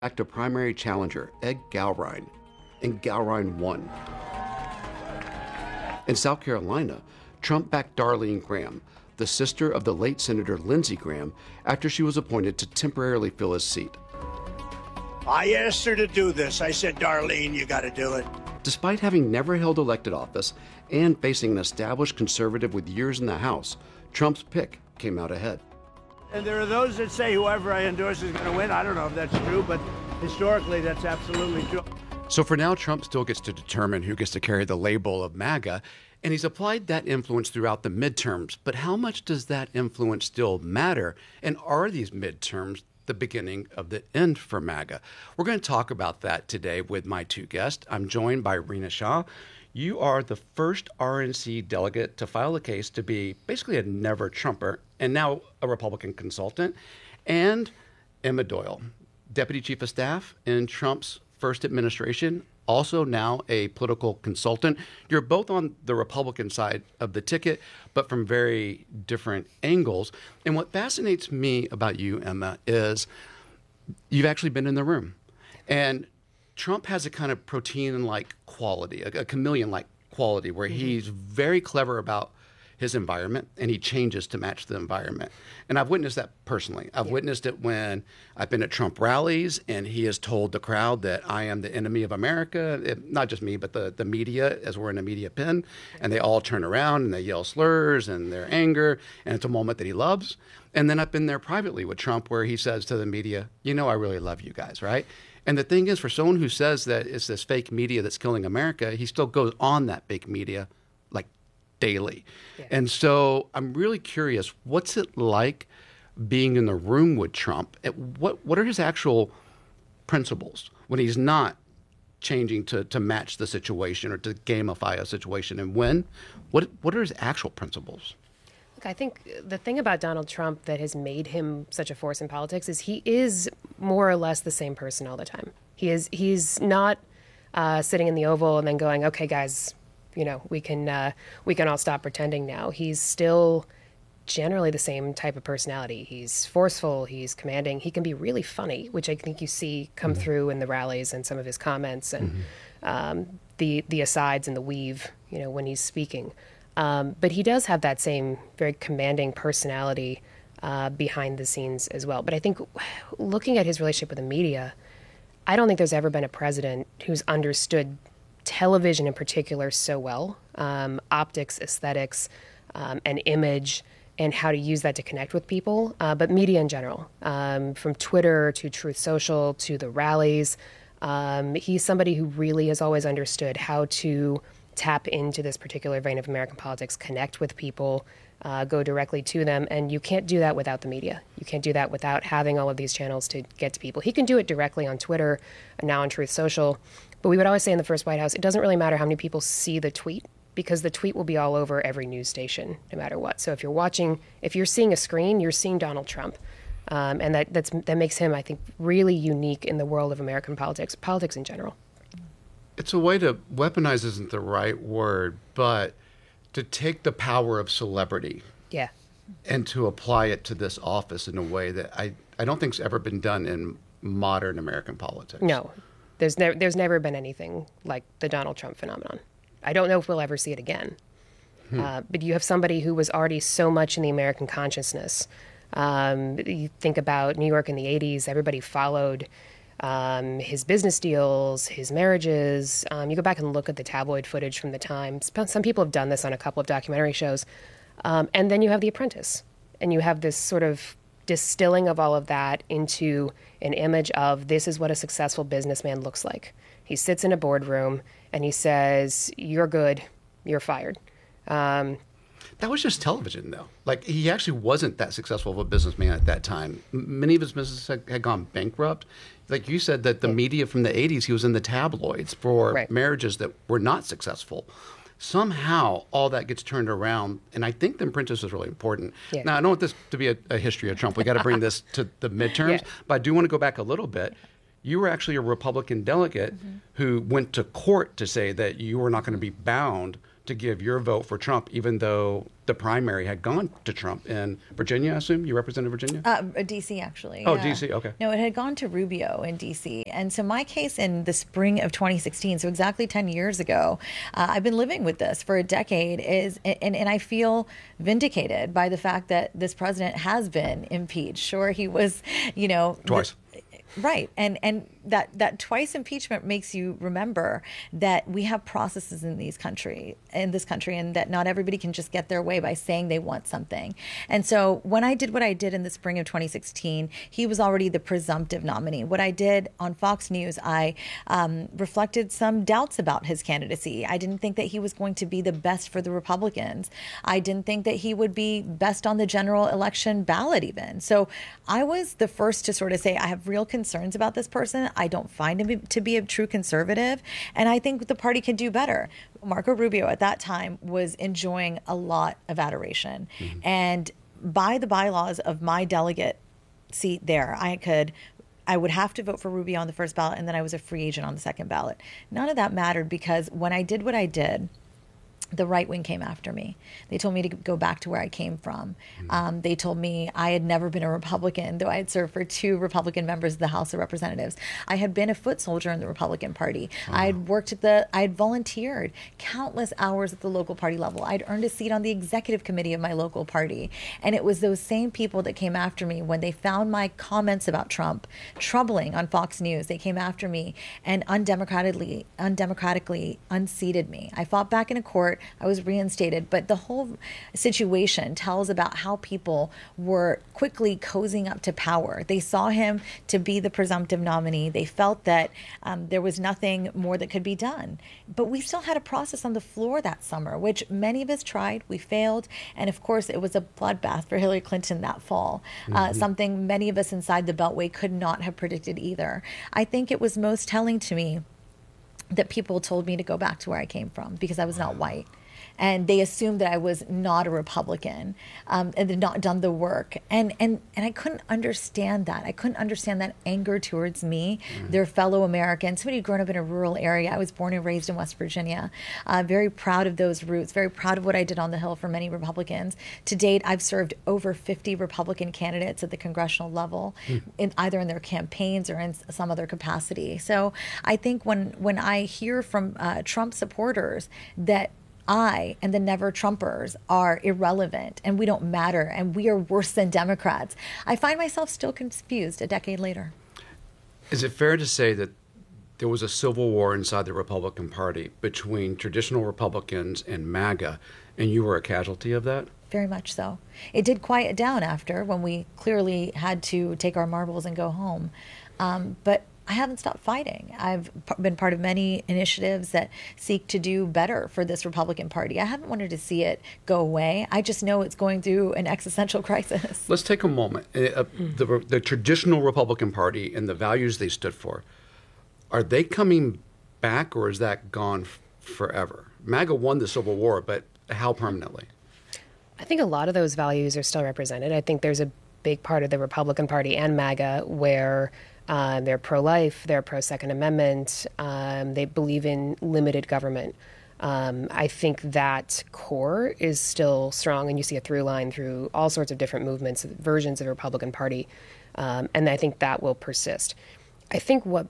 backed a primary challenger, Ed Gowrine, and Gowrine won. In South Carolina, Trump backed Darlene Graham, the sister of the late Senator Lindsey Graham, after she was appointed to temporarily fill his seat. I asked her to do this. I said, Darlene, you got to do it. Despite having never held elected office and facing an established conservative with years in the House, Trump's pick came out ahead. And there are those that say whoever I endorse is going to win. I don't know if that's true, but historically that's absolutely true. So for now, Trump still gets to determine who gets to carry the label of MAGA, and he's applied that influence throughout the midterms. But how much does that influence still matter? And are these midterms the beginning of the end for MAGA? We're going to talk about that today with my two guests. I'm joined by Rina Shah. You are the first RNC delegate to file a case to be basically a never Trumper and now a Republican consultant. And Emma Doyle, Deputy Chief of Staff in Trump's first administration, also now a political consultant. You're both on the Republican side of the ticket, but from very different angles. And what fascinates me about you, Emma, is you've actually been in the room. And Trump has a kind of protein-like quality, a chameleon-like quality, where he's very clever about his environment, and he changes to match the environment. And I've witnessed that personally. I've witnessed it when I've been at Trump rallies, and he has told the crowd that I am the enemy of America. Not just me, but the media, as we're in a media pen, and they all turn around and they yell slurs and their anger, and it's a moment that he loves. And then I've been there privately with Trump where he says to the media, you know I really love you guys, right? And the thing is, for someone who says that it's this fake media that's killing America, he still goes on that fake media like daily. Yeah. And so I'm really curious, what's it like being in the room with Trump? What are his actual principles when he's not changing to match the situation or to gamify a situation? And what are his actual principles? I think the thing about Donald Trump that has made him such a force in politics is he is more or less the same person all the time. He's not sitting in the Oval and then going, okay, guys, you know, we can all stop pretending now. He's still generally the same type of personality. He's forceful, he's commanding, he can be really funny, which I think you see come through in the rallies and some of his comments and the asides and the weave, you know, when he's speaking. But he does have that same very commanding personality behind the scenes as well. But I think looking at his relationship with the media, I don't think there's ever been a president who's understood television in particular so well, optics, aesthetics, and image, and how to use that to connect with people, but media in general, from Twitter to Truth Social to the rallies. He's somebody who really has always understood how to tap into this particular vein of American politics, connect with people, go directly to them. And you can't do that without the media. You can't do that without having all of these channels to get to people. He can do it directly on Twitter and now on Truth Social. But we would always say in the first White House, it doesn't really matter how many people see the tweet because the tweet will be all over every news station, no matter what. So if you're seeing a screen, you're seeing Donald Trump. And that makes him, I think, really unique in the world of American politics in general. It's a way to weaponize isn't the right word, but to take the power of celebrity and to apply it to this office in a way that I don't think's ever been done in modern American politics. No, there's never been anything like the Donald Trump phenomenon. I don't know if we'll ever see it again. But you have somebody who was already so much in the American consciousness. You think about New York in the 80s, everybody followed his business deals, his marriages. You go back and look at the tabloid footage from the time. Some people have done this on a couple of documentary shows. And then you have The Apprentice. And you have this sort of distilling of all of that into an image of this is what a successful businessman looks like. He sits in a boardroom and he says, you're good, you're fired. That was just television, though. Like, he actually wasn't that successful of a businessman at that time. Many of his businesses had gone bankrupt. Like you said, that the media from the 80s, he was in the tabloids for marriages that were not successful. Somehow, all that gets turned around, and I think The Apprentice is really important. Yeah. Now, I don't want this to be a history of Trump. We got to bring this to the midterms, but I do want to go back a little bit. You were actually a Republican delegate who went to court to say that you were not going to be bound to give your vote for Trump, even though the primary had gone to Trump in Virginia, I assume? You represented Virginia? D.C., actually. Oh, yeah. D.C., okay. No, it had gone to Rubio in D.C. And so my case in the spring of 2016, so exactly 10 years ago, I've been living with this for a decade, and I feel vindicated by the fact that this president has been impeached. Sure, he was, Twice. Right. And that twice impeachment makes you remember that we have processes in this country, and that not everybody can just get their way by saying they want something. And so when I did what I did in the spring of 2016, he was already the presumptive nominee. What I did on Fox News, I reflected some doubts about his candidacy. I didn't think that he was going to be the best for the Republicans. I didn't think that he would be best on the general election ballot even. So I was the first to sort of say, I have real concerns about this person. I don't find him to be a true conservative, and I think the party can do better. Marco Rubio at that time was enjoying a lot of adoration. Mm-hmm. And by the bylaws of my delegate seat there, I would have to vote for Rubio on the first ballot, and then I was a free agent on the second ballot. None of that mattered, because when I did what I did, the right wing came after me. They told me to go back to where I came from. They told me I had never been a Republican, though I had served for 2 Republican members of the House of Representatives. I had been a foot soldier in the Republican Party. I had volunteered countless hours at the local party level. I'd earned a seat on the executive committee of my local party. And it was those same people that came after me when they found my comments about Trump troubling on Fox News. They came after me and undemocratically unseated me. I fought back in a court. I was reinstated, but the whole situation tells about how people were quickly cozying up to power. They saw him to be the presumptive nominee. They felt that there was nothing more that could be done. But we still had a process on the floor that summer, which many of us tried. We failed. And of course, it was a bloodbath for Hillary Clinton that fall, something many of us inside the Beltway could not have predicted either. I think it was most telling to me that people told me to go back to where I came from because I was not white. And they assumed that I was not a Republican and had not done the work. And I couldn't understand that. I couldn't understand that anger towards me, their fellow Americans, somebody who'd grown up in a rural area. I was born and raised in West Virginia. Very proud of those roots, very proud of what I did on the Hill for many Republicans. To date, I've served over 50 Republican candidates at the congressional level, either in their campaigns or in some other capacity. So I think when I hear from Trump supporters that I and the never Trumpers are irrelevant and we don't matter and we are worse than Democrats, I find myself still confused a decade later. Is it fair to say that there was a civil war inside the Republican Party between traditional Republicans and MAGA, and you were a casualty of that? Very much so. It did quiet down after, when we clearly had to take our marbles and go home. But I haven't stopped fighting. I've been part of many initiatives that seek to do better for this Republican Party. I haven't wanted to see it go away. I just know it's going through an existential crisis. Let's take a moment. The traditional Republican Party and the values they stood for, are they coming back, or is that gone forever? MAGA won the Civil War, but how permanently? I think a lot of those values are still represented. I think there's a big part of the Republican Party and MAGA where they're pro-life, they're pro-Second Amendment, they believe in limited government. I think that core is still strong, and you see a through line through all sorts of different movements, versions of the Republican Party, and I think that will persist. I think where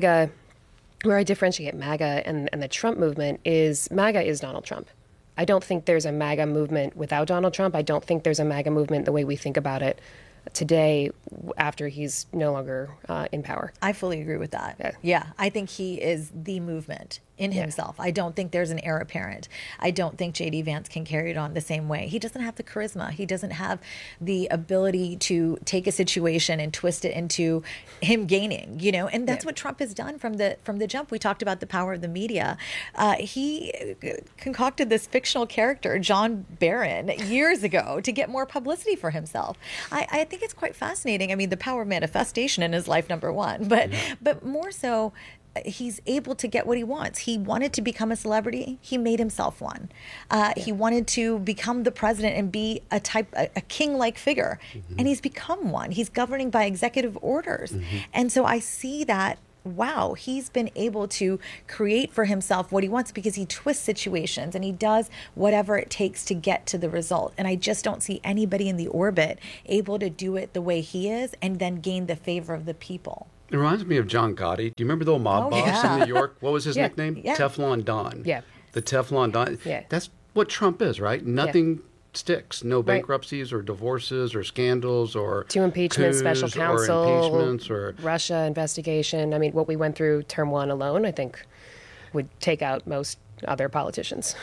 I differentiate MAGA and the Trump movement is MAGA is Donald Trump. I don't think there's a MAGA movement without Donald Trump. I don't think there's a MAGA movement the way we think about it today after he's no longer in power. I fully agree with that. Yeah, I think he is the movement in himself. I don't think there's an heir apparent. I don't think J.D. Vance can carry it on the same way. He doesn't have the charisma. He doesn't have the ability to take a situation and twist it into him gaining, and that's what Trump has done from the jump. We talked about the power of the media. He concocted this fictional character, John Barron, years ago to get more publicity for himself. I think it's quite fascinating. I mean, the power of manifestation in his life, number one, but more so, he's able to get what he wants. He wanted to become a celebrity. He made himself one. He wanted to become the president and be a king-like figure. And he's become one. He's governing by executive orders. And so I see that wow, he's been able to create for himself what he wants because he twists situations and he does whatever it takes to get to the result. And I just don't see anybody in the orbit able to do it the way he is and then gain the favor of the people. It reminds me of John Gotti. Do you remember the old mob boss in New York? What was his nickname? Yeah. Teflon Don. Yeah. The Teflon Don. Yeah. That's what Trump is, right? Nothing sticks. No bankruptcies or divorces or scandals or 2 impeachments, special coups counsel, or impeachments or Russia investigation. I mean, what we went through term 1 alone, I think, would take out most other politicians.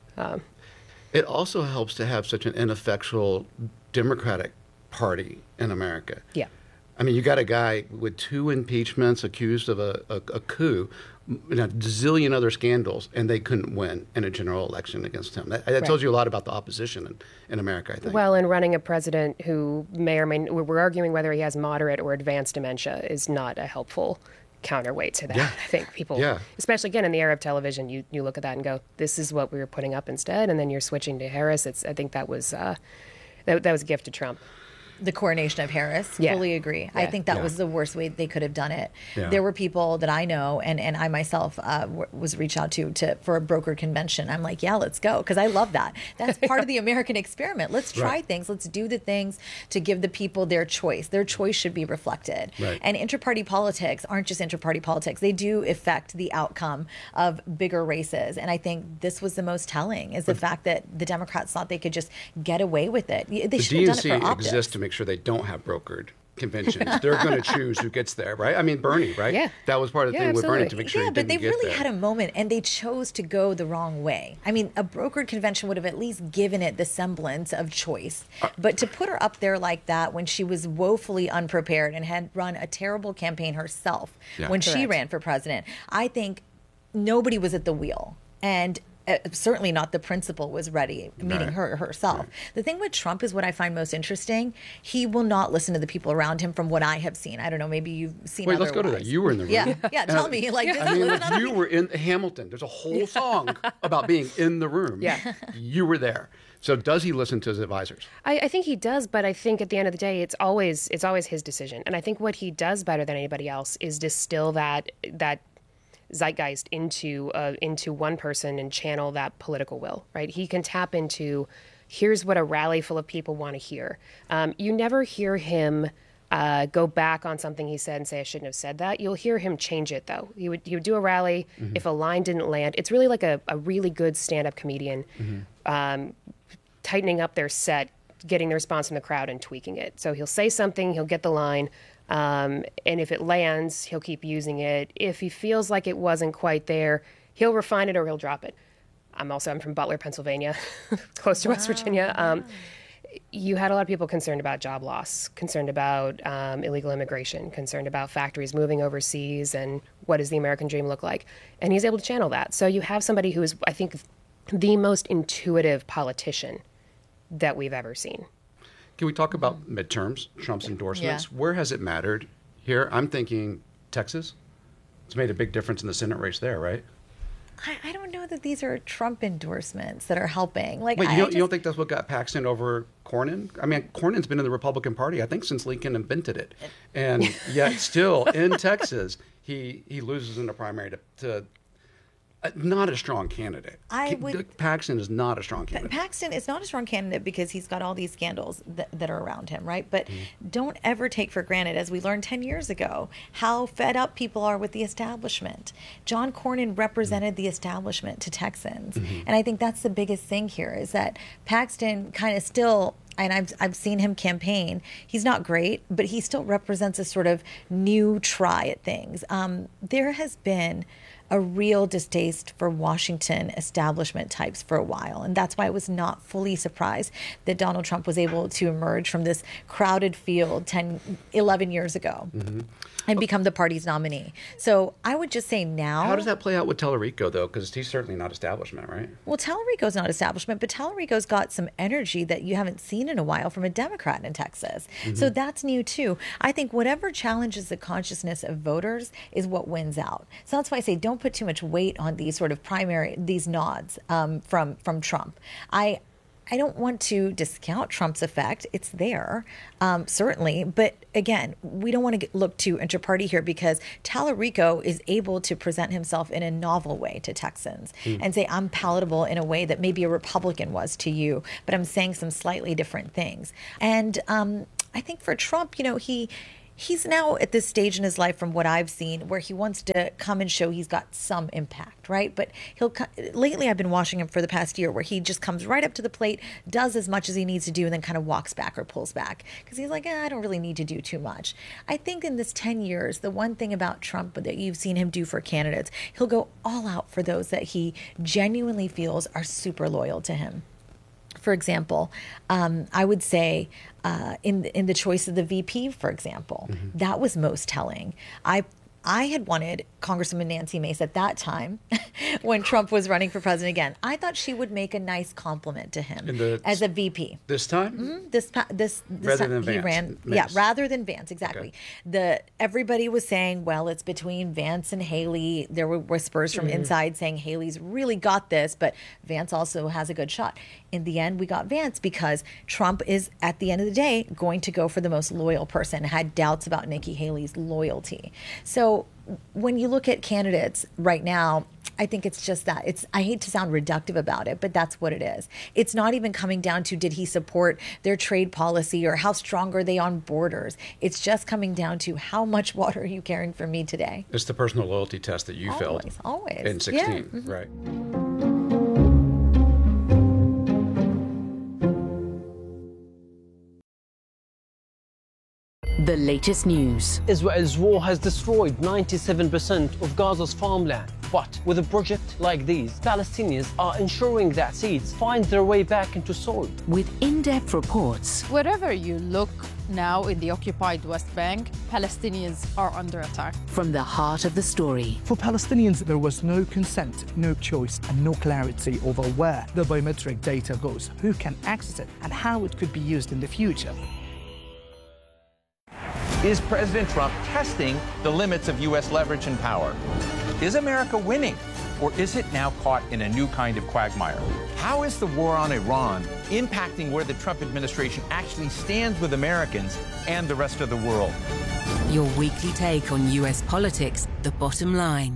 It also helps to have such an ineffectual Democratic Party in America. Yeah. I mean, you got a guy with 2 impeachments accused of a coup, and a zillion other scandals, and they couldn't win in a general election against him. That tells you a lot about the opposition in America, I think. Well, and running a president who may or may we're arguing whether he has moderate or advanced dementia is not a helpful counterweight to that. Yeah. I think people, especially again in the era of television, you look at that and go, this is what we were putting up instead, and then you're switching to Harris. I think that was that was a gift to Trump. The coronation of Harris, fully agree. I think that was the worst way they could have done it. Yeah. There were people that I know, and I myself was reached out to for a brokered convention. I'm like, yeah, let's go, because I love that. That's part of the American experiment. Let's try things. Let's do the things to give the people their choice. Their choice should be reflected. Right. And inter-party politics aren't just inter-party politics. They do affect the outcome of bigger races. And I think this was the most telling, is the fact that the Democrats thought they could just get away with it. They should have done it for DNC optics. exists to make sure they don't have brokered conventions. They're going to choose who gets there, right? I mean, Bernie, right? Yeah. That was part of the thing with Bernie, absolutely. to make sure he But didn't they get really there. had a moment, and they chose to go the wrong way. I mean, a brokered convention would have at least given it the semblance of choice. But to put her up there like that when she was woefully unprepared and had run a terrible campaign herself when she Correct. ran for president, I think nobody was at the wheel. And certainly not the principal was ready, meaning her herself. Right. The thing with Trump is what I find most interesting. He will not listen to the people around him from what I have seen. I don't know, maybe you've seen Wait, let's go to that. otherwise. You were in the room. Yeah, tell me. Like, I mean, listen like, to you were in Hamilton. There's a whole song about being in the room. Yeah. You were there. So does he listen to his advisors? I think he does, but I think at the end of the day, it's always his decision. And I think what he does better than anybody else is distill that zeitgeist into one person and channel that political will, right? He can tap into, here's what a rally full of people want to hear. You never hear him go back on something he said and say, I shouldn't have said that. You'll hear him change it, though. He would do a rally. If a line didn't land, it's really like a really good stand-up comedian tightening up their set, getting the response from the crowd and tweaking it. So he'll say something, he'll get the line, and if it lands, he'll keep using it. If he feels like it wasn't quite there, he'll refine it or he'll drop it. I'm from Butler, Pennsylvania, close to West Virginia. You had a lot of people concerned about job loss, concerned about illegal immigration, concerned about factories moving overseas, and what does the American dream look like? And he's able to channel that. So you have somebody who is, I think, the most intuitive politician that we've ever seen. Can we talk about midterms, Trump's endorsements? Yeah. Where has it mattered here? I'm thinking Texas. It's made a big difference in the Senate race there, right? I don't know that these are Trump endorsements that are helping. Like, Wait, you don't think that's what got Paxton over Cornyn? I mean, Cornyn's been in the Republican Party, I think, since Lincoln invented it. And yet still, in Texas, he loses in the primary to not a strong candidate. Paxton is not a strong candidate. Paxton is not a strong candidate because he's got all these scandals that are around him, right? But don't ever take for granted, as we learned 10 years ago, how fed up people are with the establishment. John Cornyn represented the establishment to Texans. And I think that's the biggest thing here, is that Paxton kind of still, and I've seen him campaign. He's not great, but he still represents a sort of new try at things. There has been a real distaste for Washington establishment types for a while. And that's why I was not fully surprised that Donald Trump was able to emerge from this crowded field 11 years ago and become the party's nominee. So I would just say now... How does that play out with Tallarico, though? Because he's certainly not establishment, right? Well, Tallarico's not establishment, but Tallarico's got some energy that you haven't seen in a while from a Democrat in Texas. So that's new, too. I think whatever challenges the consciousness of voters is what wins out. So that's why I say don't put too much weight on these sort of these nods from Trump. I don't want to discount Trump's effect. It's there, certainly. But again, we don't want to look too inter-party here, because Tallarico is able to present himself in a novel way to Texans and say, I'm palatable in a way that maybe a Republican was to you, but I'm saying some slightly different things. And I think for Trump, he's now at this stage in his life, from what I've seen, where he wants to come and show he's got some impact, right? But lately I've been watching him for the past year, where he just comes right up to the plate, does as much as he needs to do, and then kind of walks back or pulls back, because he's like, I don't really need to do too much. I think in this 10 years, the one thing about Trump that you've seen him do for candidates, he'll go all out for those that he genuinely feels are super loyal to him. For example, I would say in the choice of the VP, for example, that was most telling. I had wanted Congresswoman Nancy Mace at that time, when Trump was running for president again. I thought she would make a nice compliment to him as a VP. This time? Mm-hmm. This rather time than he Vance. ran. Mace. Yeah, rather than Vance, exactly. Okay. Everybody was saying, well, it's between Vance and Haley. There were whispers from inside saying Haley's really got this, but Vance also has a good shot. In the end, we got Vance because Trump is, at the end of the day, going to go for the most loyal person. Had doubts about Nikki Haley's loyalty. So when you look at candidates right now, I think it's just that. I hate to sound reductive about it, but that's what it is. It's not even coming down to, did he support their trade policy or how strong are they on borders? It's just coming down to, how much water are you carrying for me today? It's the personal loyalty test that you failed Always. in 16, Yeah. Mm-hmm. right? The latest news. Israel's war has destroyed 97% of Gaza's farmland. But with a project like these, Palestinians are ensuring that seeds find their way back into soil. With in-depth reports. Wherever you look now in the occupied West Bank, Palestinians are under attack. From the heart of the story. For Palestinians, there was no consent, no choice, and no clarity over where the biometric data goes, who can access it, and how it could be used in the future. Is President Trump testing the limits of U.S. leverage and power? Is America winning, or is it now caught in a new kind of quagmire? How is the war on Iran impacting where the Trump administration actually stands with Americans and the rest of the world? Your weekly take on U.S. politics, The Bottom Line.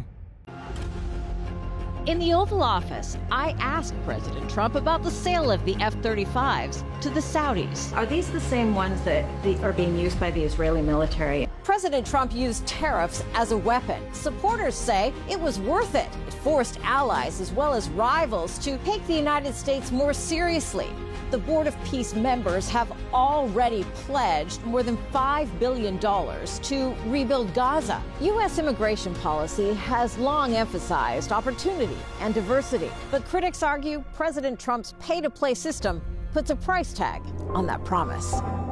In the Oval Office, I asked President Trump about the sale of the F-35s to the Saudis. Are these the same ones that are being used by the Israeli military? President Trump used tariffs as a weapon. Supporters say it was worth it. It forced allies as well as rivals to take the United States more seriously. The Board of Peace members have already pledged more than $5 billion to rebuild Gaza. U.S. immigration policy has long emphasized opportunity and diversity. But critics argue President Trump's pay-to-play system puts a price tag on that promise.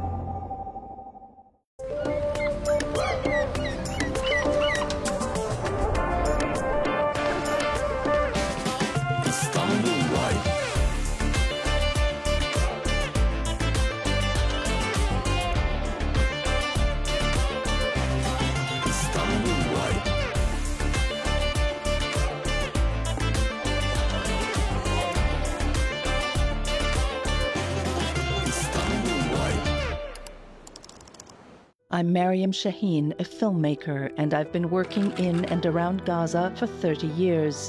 I'm Mariam Shaheen, a filmmaker, and I've been working in and around Gaza for 30 years.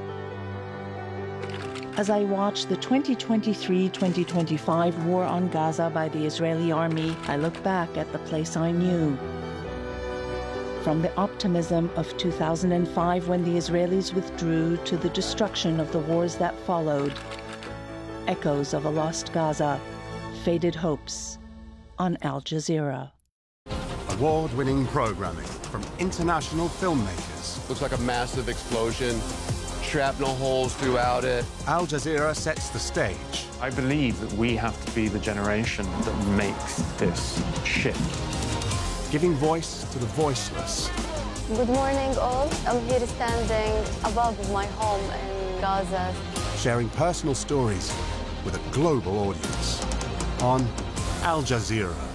As I watch the 2023-2025 war on Gaza by the Israeli army, I look back at the place I knew. From the optimism of 2005 when the Israelis withdrew to the destruction of the wars that followed. Echoes of a lost Gaza, faded hopes on Al Jazeera. Award-winning programming from international filmmakers. Looks like a massive explosion, shrapnel holes throughout it. Al Jazeera sets the stage. I believe that we have to be the generation that makes this shift. Giving voice to the voiceless. Good morning, all. I'm here standing above my home in Gaza. Sharing personal stories with a global audience on Al Jazeera.